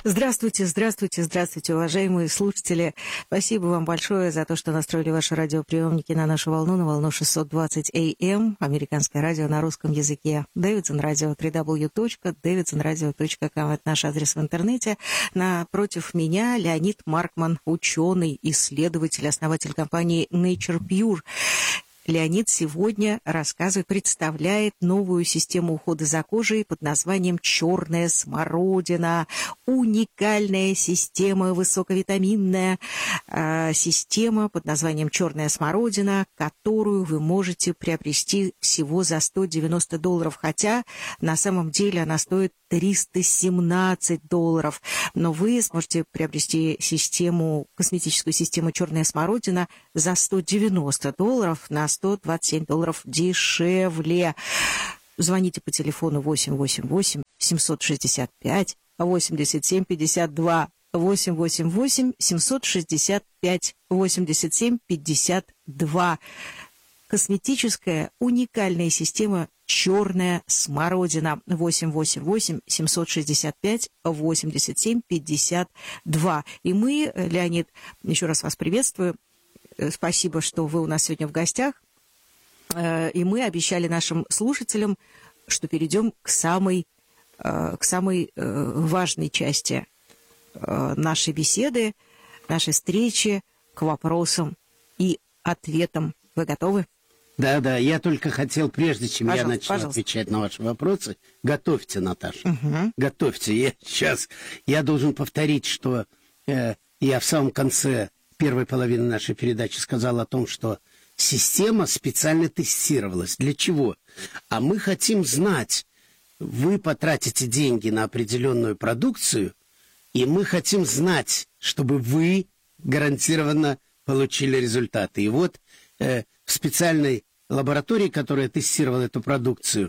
Здравствуйте, здравствуйте, здравствуйте, уважаемые слушатели. Спасибо вам большое за то, что настроили ваши радиоприемники на нашу волну, на волну 620 AM, американское радио на русском языке. Davidson Radio, www.davidsonradio.com, это наш адрес в интернете. Напротив меня Леонид Маркман, ученый, исследователь, основатель компании Nature Pure. Леонид сегодня рассказывает, представляет новую систему ухода за кожей под названием «Черная смородина». Уникальная система, высоковитаминная система под названием «Черная смородина», которую вы можете приобрести всего за $190, хотя на самом деле она стоит $317. Но вы сможете приобрести косметическую систему «Черная смородина» за $190, на $127 дешевле. Звоните по телефону 888-765-8752. 888-765-8752. Косметическая уникальная система «Черная смородина». 888-765-8752. И мы, Леонид, еще раз вас приветствую. Спасибо, что вы у нас сегодня в гостях. И мы обещали нашим слушателям, что перейдем к самой важной части нашей беседы, нашей встречи, к вопросам и ответам. Вы готовы? Да, я только хотел, прежде чем я начну отвечать на ваши вопросы, готовьте, Наташа, готовьте. Я должен повторить, что я в самом конце первой половины нашей передачи сказал о том, что система специально тестировалась. Для чего? А мы хотим знать, вы потратите деньги на определенную продукцию, и мы хотим знать, чтобы вы гарантированно получили результаты. И вот в специальной лаборатории, которая тестировала эту продукцию,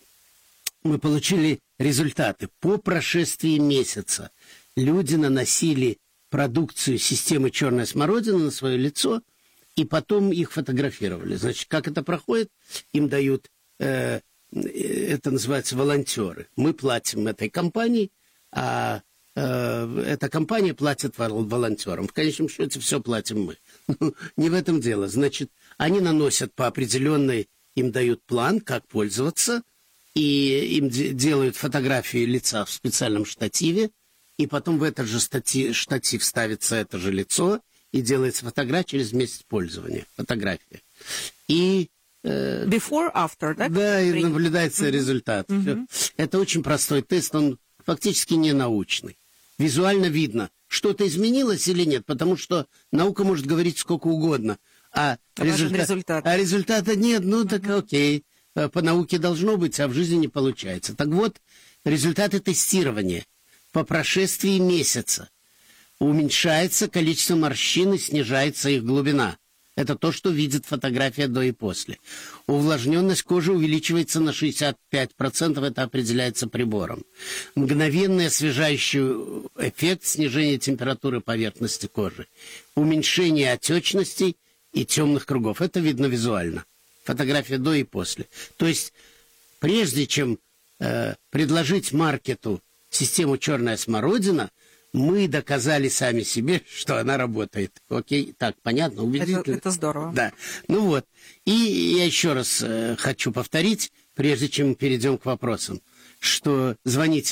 мы получили результаты. По прошествии месяца люди наносили продукцию системы «Черная смородина» на свое лицо, и потом их фотографировали. Значит, как это проходит? Им дают, это называется волонтеры. Мы платим этой компании, а эта компания платит волонтерам. В конечном счете все платим мы. Не в этом дело. Значит, они наносят по определенной, им дают план, как пользоваться, и им делают фотографии лица в специальном штативе, и потом в этот же штатив ставится это же лицо, и делается фотография через месяц пользования. Фотография. И before, after, да? Да, и наблюдается результат. Это очень простой тест, он фактически не научный. Визуально видно, что-то изменилось или нет, потому что наука может говорить сколько угодно, а результата нет, так окей, по науке должно быть, а в жизни не получается. Так вот, результаты тестирования. По прошествии месяца уменьшается количество морщин и снижается их глубина. Это то, что видит фотография до и после. Увлажненность кожи увеличивается на 65%, это определяется прибором. Мгновенный освежающий эффект снижения температуры поверхности кожи. Уменьшение отечностей и темных кругов. Это видно визуально. Фотография до и после. То есть, прежде чем предложить маркету систему «Черная смородина», мы доказали сами себе, что она работает. Окей, так, понятно, убедительно. Это здорово. Да, И я еще раз хочу повторить, прежде чем мы перейдем к вопросам, что звоните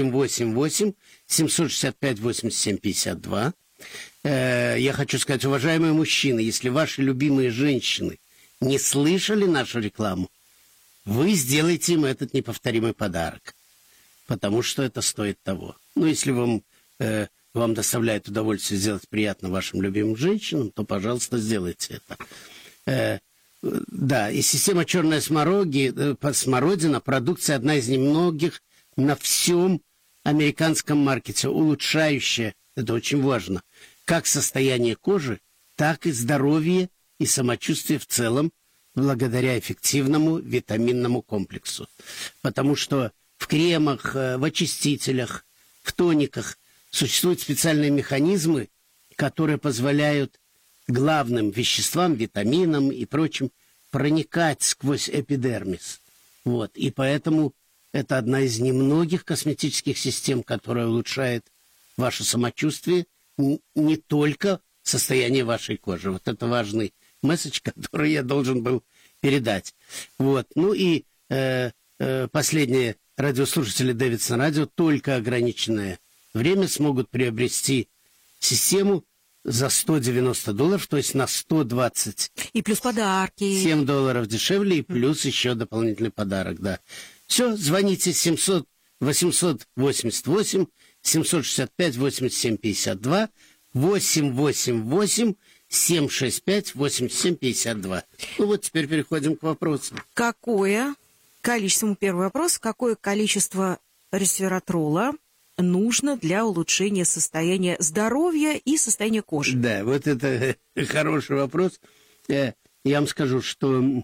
888-765-8752. Я хочу сказать, уважаемые мужчины, если ваши любимые женщины не слышали нашу рекламу, вы сделаете им этот неповторимый подарок, потому что это стоит того. Если вам доставляет удовольствие сделать приятно вашим любимым женщинам, то, пожалуйста, сделайте это. Да, и система «Черная смородина» продукция одна из немногих на всем американском маркете, улучшающая, это очень важно, как состояние кожи, так и здоровье и самочувствие в целом, благодаря эффективному витаминному комплексу. Потому что в кремах, в очистителях, в тониках существуют специальные механизмы, которые позволяют главным веществам, витаминам и прочим проникать сквозь эпидермис. И поэтому это одна из немногих косметических систем, которая улучшает ваше самочувствие, не только состояние вашей кожи. Вот это важный месседж, который я должен был передать. Вот. Ну и последние радиослушатели Дэвидсон Радио только ограниченное время смогут приобрести систему за $190, то есть на 120. И плюс подарки. $7 дешевле, и плюс еще дополнительный подарок, да. Все, звоните 888 765 8752 888 765 8752. Ну вот теперь переходим к вопросу. Какое количество, первый вопрос, какое количество ресвератрола нужно для улучшения состояния здоровья и состояния кожи? Да, вот это хороший вопрос. Я вам скажу, что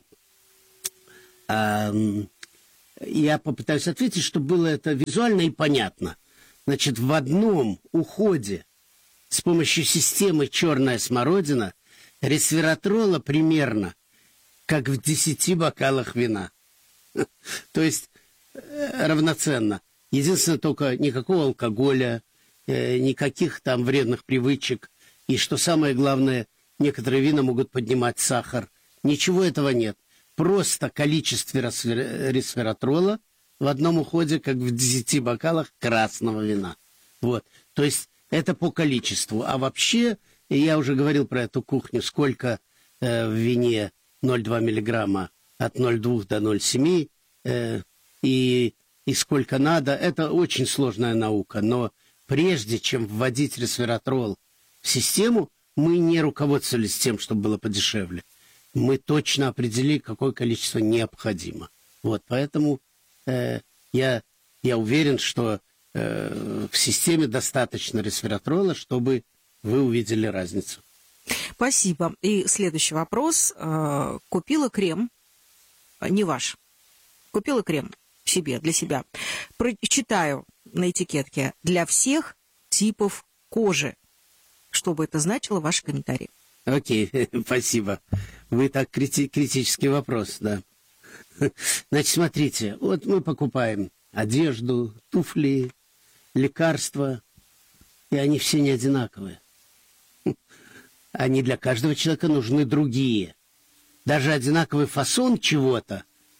я попытаюсь ответить, чтобы было это визуально и понятно. Значит, в одном уходе с помощью системы «Черная смородина» ресвератрола примерно как в 10 бокалах вина. То есть равноценно. Единственное, только никакого алкоголя, никаких там вредных привычек. И что самое главное, некоторые вина могут поднимать сахар. Ничего этого нет. Просто количество ресвератрола в одном уходе, как в 10 бокалах красного вина. Вот. То есть это по количеству. А вообще, я уже говорил про эту кухню, сколько в вине 0,2 миллиграмма от 0,2 до 0,7 и сколько надо. Это очень сложная наука. Но прежде чем вводить ресвератрол в систему, мы не руководствовались тем, чтобы было подешевле. Мы точно определили, какое количество необходимо. Вот, поэтому я уверен, что в системе достаточно ресвератрола, чтобы вы увидели разницу. Спасибо. И следующий вопрос. Купила крем, не ваш, купила крем себе, для себя. Читаю на этикетке: для всех типов кожи. Что бы это значило, ваши комментарии. Окей, спасибо. Вы так критический вопрос, да. Значит, смотрите, вот мы покупаем одежду, туфли, лекарства, и они все не одинаковые. Они для каждого человека нужны другие. Даже одинаковый фасон чего-то,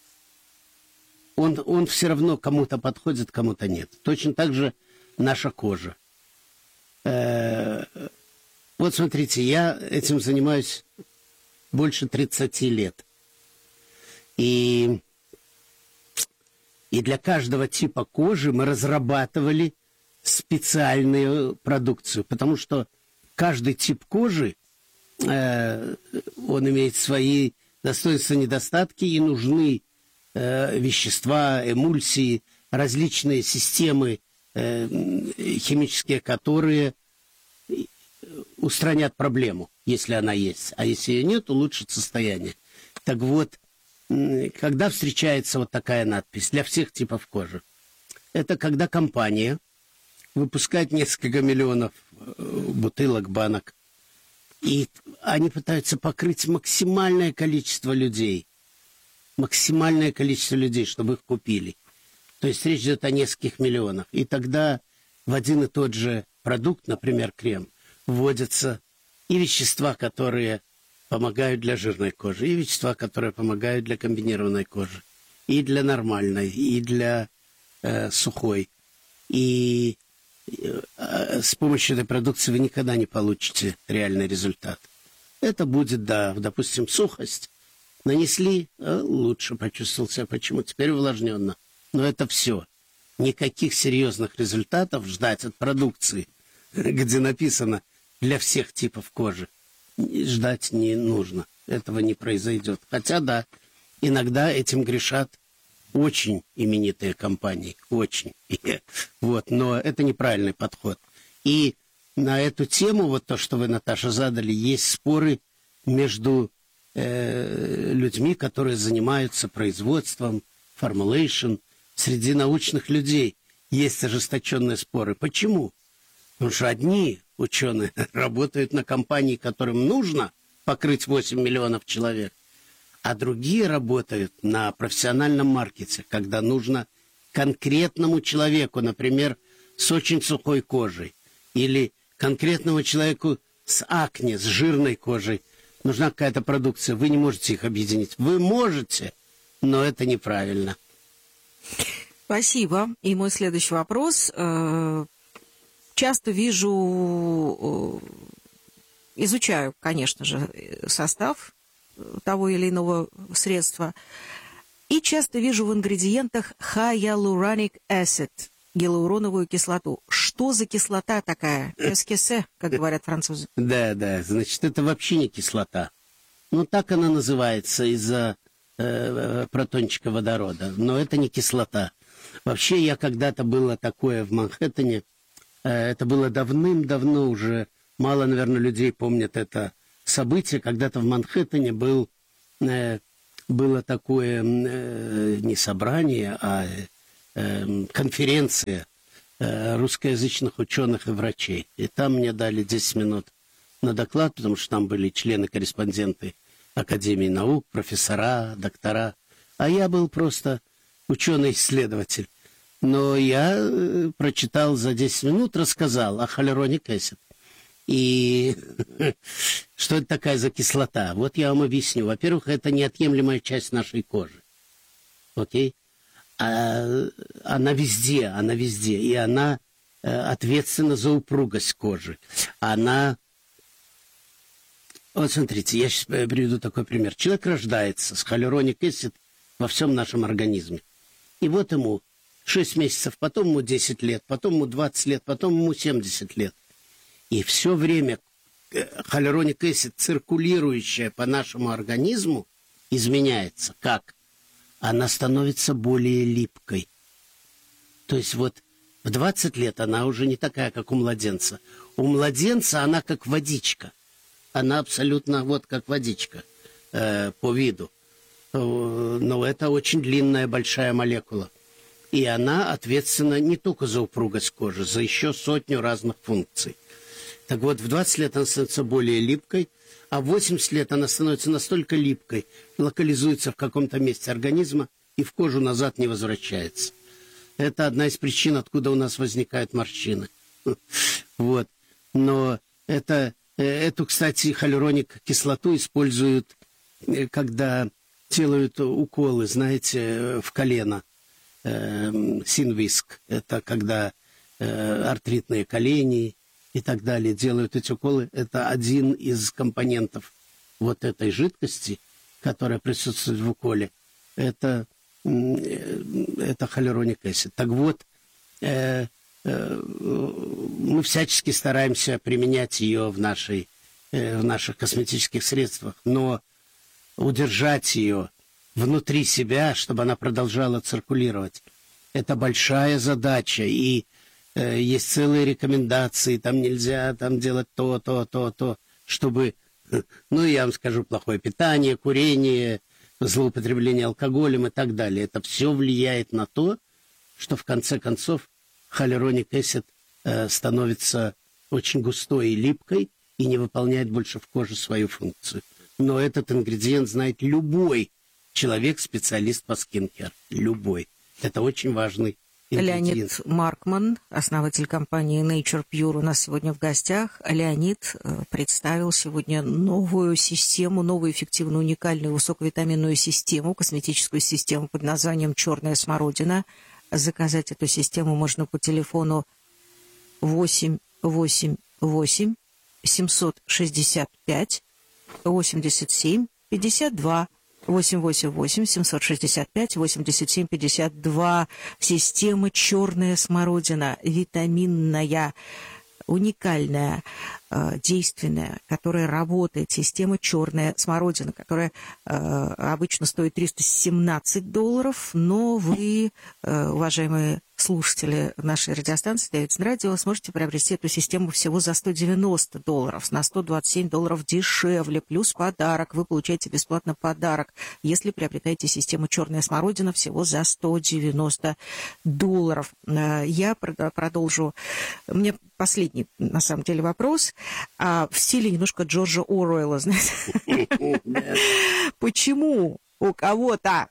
он все равно кому-то подходит, кому-то нет. Точно так же наша кожа. Вот смотрите, я этим занимаюсь больше 30 лет. И для каждого типа кожи мы разрабатывали специальную продукцию, потому что каждый тип кожи, он имеет свои достоинства, недостатки, и нужны вещества, эмульсии, различные системы химические, которые устранят проблему, если она есть. А если ее нет, улучшит состояние. Так вот, когда встречается вот такая надпись для всех типов кожи, это когда компания выпускает несколько миллионов бутылок, банок, и они пытаются покрыть максимальное количество людей, чтобы их купили. То есть речь идет о нескольких миллионах. И тогда в один и тот же продукт, например, крем, вводятся и вещества, которые помогают для жирной кожи, и вещества, которые помогают для комбинированной кожи, и для нормальной, и для сухой. И с помощью этой продукции вы никогда не получите реальный результат. Это будет, да, допустим, сухость. Нанесли, лучше почувствовал себя, почему теперь увлажненно. Но это все. Никаких серьезных результатов ждать от продукции, где написано для всех типов кожи, ждать не нужно. Этого не произойдет. Хотя, да, иногда этим грешат очень именитые компании. Очень. Вот, но это неправильный подход. И на эту тему, вот то, что вы, Наташа, задали, есть споры между людьми, которые занимаются производством, formulation. Среди научных людей есть ожесточенные споры. Почему? Потому что одни ученые работают на компании, которым нужно покрыть 8 миллионов человек, а другие работают на профессиональном маркете, когда нужно конкретному человеку, например, с очень сухой кожей, Или конкретному человеку с акне, с жирной кожей нужна какая-то продукция. Вы не можете их объединить. Вы можете, но это неправильно. Спасибо. И мой следующий вопрос. Часто вижу, изучаю, конечно же, состав того или иного средства, и часто вижу в ингредиентах hyaluronic acid, гиалуроновую кислоту. Что за кислота такая? Эскесе, как говорят французы. Да, значит, это вообще не кислота. Ну, так она называется из-за протончика водорода, но это не кислота. Вообще, я когда-то было такое в Манхэттене, это было давным-давно уже, мало, наверное, людей помнят это событие, когда-то в Манхэттене было такое не собрание, а конференция русскоязычных ученых и врачей. И там мне дали 10 минут на доклад, потому что там были члены-корреспонденты Академии наук, профессора, доктора. А я был просто ученый-исследователь. Но я прочитал за 10 минут, рассказал о hyaluronic acid. И что это такая за кислота? Вот я вам объясню. Во-первых, это неотъемлемая часть нашей кожи. Окей? Она везде. И она ответственна за упругость кожи. Вот смотрите, я сейчас приведу такой пример. Человек рождается с hyaluronic acid во всем нашем организме. И вот ему 6 месяцев, потом ему 10 лет, потом ему 20 лет, потом ему 70 лет. И все время hyaluronic acid, циркулирующая по нашему организму, изменяется. Как? Она становится более липкой. То есть вот в 20 лет она уже не такая, как у младенца. У младенца она как водичка. Она абсолютно вот как водичка по виду. Но это очень длинная, большая молекула. И она ответственна не только за упругость кожи, за еще 100 разных функций. Так вот, в 20 лет она становится более липкой, а в 80 лет она становится настолько липкой, локализуется в каком-то месте организма и в кожу назад не возвращается. Это одна из причин, откуда у нас возникают морщины. Вот. Но эту, кстати, hyaluronic кислоту используют, когда делают уколы, знаете, в колено. Синвиск. Это когда артритные колени и так далее делают эти уколы. Это один из компонентов вот этой жидкости, которая присутствует в уколе. Это hyaluronic acid. Так вот, мы всячески стараемся применять ее в наших косметических средствах, но удержать ее внутри себя, чтобы она продолжала циркулировать, это большая задача. И есть целые рекомендации, там нельзя делать то, чтобы, я вам скажу, плохое питание, курение, злоупотребление алкоголем и так далее. Это все влияет на то, что в конце концов hyaluronic acid становится очень густой и липкой и не выполняет больше в коже свою функцию. Но этот ингредиент знает любой человек-специалист по скинкер. Любой. Это очень важный ингредиент. Леонид Маркман, основатель компании Nature Pure, у нас сегодня в гостях. Леонид представил сегодня новую систему, новую эффективную, уникальную высоковитаминную систему, косметическую систему под названием «Черная смородина». Заказать эту систему можно по телефону 888 765 87 52. 888-765-87-52. Система «Черная смородина», витаминная, уникальная, действенная, которая работает. Система «Черная смородина», которая обычно стоит $317, но вы, уважаемые слушатели нашей радиостанции Davidson Radio, сможете приобрести эту систему всего за $190, на $127 дешевле, плюс подарок. Вы получаете бесплатно подарок, если приобретаете систему «Черная смородина» всего за $190. Я продолжу. У меня последний, на самом деле, вопрос. В стиле немножко Джорджа Оруэлла, знаете. Почему у кого-то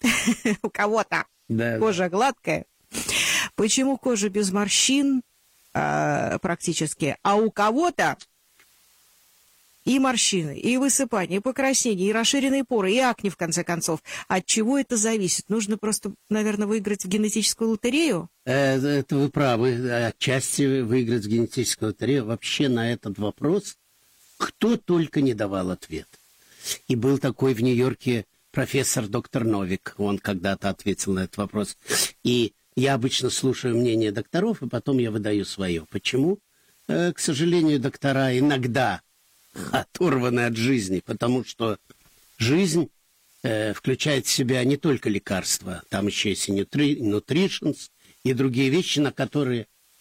кожа гладкая, почему кожа без морщин практически, а у кого-то и морщины, и высыпания, и покраснения, и расширенные поры, и акне, в конце концов. От чего это зависит? Нужно просто, наверное, выиграть в генетическую лотерею? Это вы правы. Отчасти выиграть в генетическую лотерею. Вообще на этот вопрос кто только не давал ответ. И был такой в Нью-Йорке профессор доктор Новик. Он когда-то ответил на этот вопрос. И я обычно слушаю мнение докторов, и потом я выдаю свое. Почему? К сожалению, доктора иногда оторваны от жизни, потому что жизнь включает в себя не только лекарства, там еще есть и nutritions, и другие вещи, на которые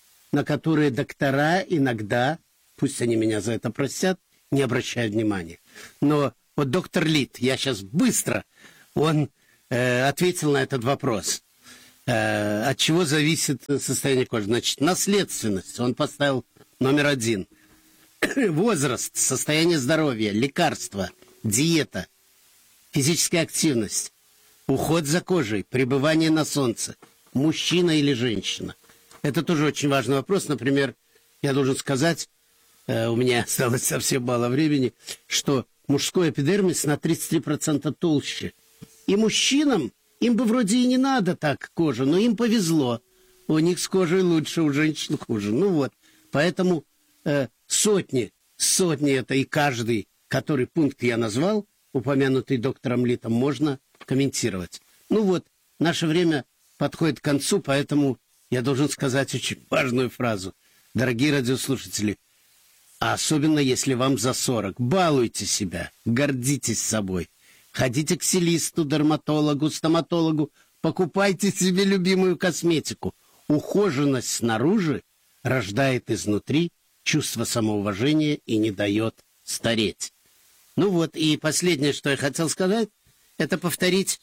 доктора иногда, пусть они меня за это простят, не обращают внимания. Но вот доктор Лид, я сейчас быстро, он ответил на этот вопрос. От чего зависит состояние кожи? Значит, наследственность, он поставил номер 1. Возраст, состояние здоровья, лекарства, диета, физическая активность, уход за кожей, пребывание на солнце, мужчина или женщина. Это тоже очень важный вопрос. Например, я должен сказать, у меня осталось совсем мало времени, что мужской эпидермис на 33% толще. И мужчинам, им бы вроде и не надо так кожа, но им повезло. У них с кожей лучше, у женщин хуже. Ну вот, поэтому сотни это, и каждый, который пункт я назвал, упомянутый доктором Литом, можно комментировать. Ну вот, наше время подходит к концу, поэтому я должен сказать очень важную фразу. Дорогие радиослушатели, а особенно если вам за 40, балуйте себя, гордитесь собой. Ходите к стилисту, дерматологу, стоматологу, покупайте себе любимую косметику. Ухоженность снаружи рождает изнутри чувство самоуважения и не дает стареть. Ну вот, и последнее, что я хотел сказать, это повторить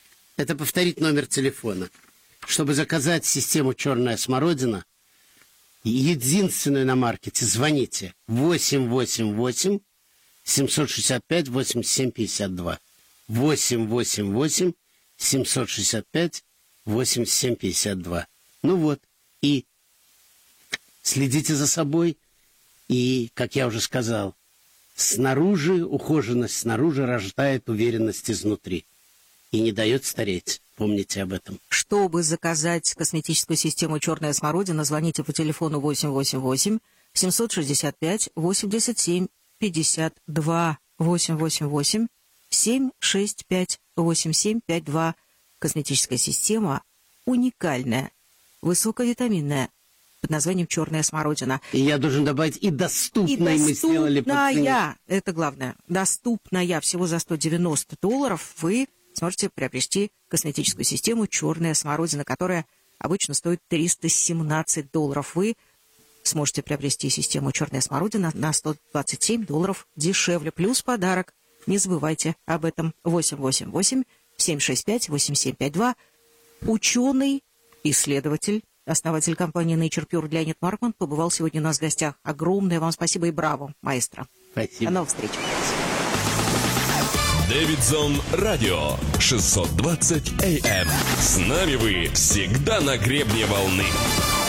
номер телефона. Чтобы заказать систему «Черная смородина», единственную на маркете, звоните 888-765-8752. 888-765-8752. Ну вот, и следите за собой. И, как я уже сказал, ухоженность снаружи рождает уверенность изнутри и не дает стареть. Помните об этом. Чтобы заказать косметическую систему «Черная смородина», звоните по телефону 888-765-8752. 888-765-8752. Косметическая система уникальная, высоковитаминная, под названием «Черная смородина». И я должен добавить, и доступной мы сделали по цене. Это главное, доступная. Всего за $190 вы сможете приобрести косметическую систему «Черная смородина», которая обычно стоит $317. Вы сможете приобрести систему «Черная смородина» на $127 дешевле. Плюс подарок. Не забывайте об этом. 888-765-8752. Ученый, исследователь, основатель компании Nature Pure Леонид Маркман побывал сегодня у нас в гостях. Огромное вам спасибо и браво, маэстро. Спасибо. До новых встреч. Дэвидсон Радио 620 AM. С нами вы всегда на гребне волны.